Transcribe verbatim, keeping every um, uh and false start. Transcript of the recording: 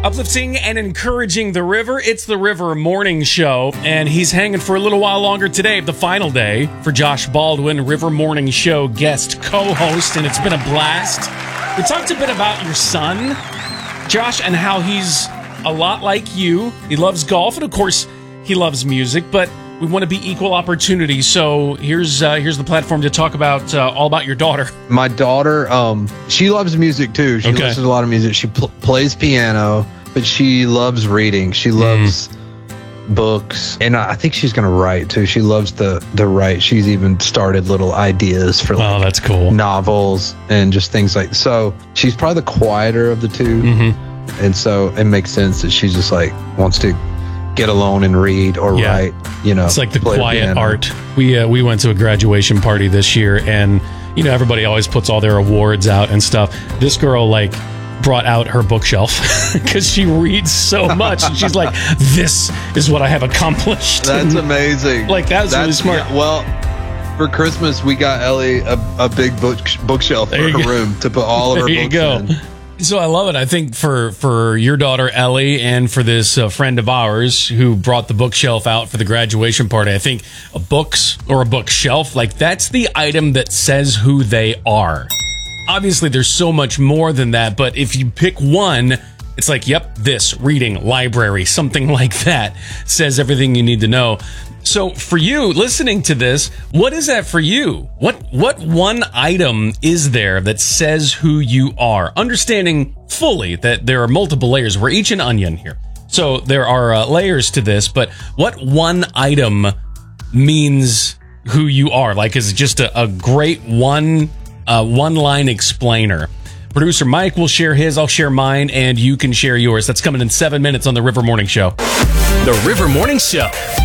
Uplifting and encouraging the river. It's the River Morning Show, and he's hanging for a little while longer today, the final day for Josh Baldwin, River Morning Show guest co-host, and it's been a blast. We talked a bit about your son, Josh, and how he's a lot like you. He loves golf, and of course, he loves music, but we want to be equal opportunity. So here's uh, here's the platform to talk about uh, all about your daughter. My daughter, um, she loves music too. She Okay. listens to a lot of music. She pl- plays piano, but she loves reading. She loves mm. books, and I think she's going to write too. She loves to to write. She's even started little ideas for like Oh, that's cool. novels and just things like. So she's probably the quieter of the two, Mm-hmm. and so it makes sense that she just like wants to get alone and read or Yeah. write. You know, It's like the play quiet piano. art. We uh, we went to a graduation party this year, and you know everybody always puts all their awards out and stuff. This girl like brought out her bookshelf because she reads so much, and she's like, "This is what I have accomplished." That's amazing. Like, that was really smart. Yeah, well, for Christmas, we got Ellie a, a big book bookshelf for There her you go. room to put all of her There you books go. in. So I love it. I think for, for your daughter, Ellie, and for this uh, friend of ours who brought the bookshelf out for the graduation party, I think a books or a bookshelf, like that's the item that says who they are. Obviously, there's so much more than that, but if you pick one, it's like, yep, this, reading, library, something like that says everything you need to know. So for you, listening to this, what is that for you? What what one item is there that says who you are? Understanding fully that there are multiple layers. We're each an onion here. So there are uh, layers to this, but what one item means who you are? Like, is it just a, a great one, uh, one-line explainer? Producer Mike will share his, I'll share mine, and you can share yours. That's coming in seven minutes on the River Morning Show. The River Morning Show.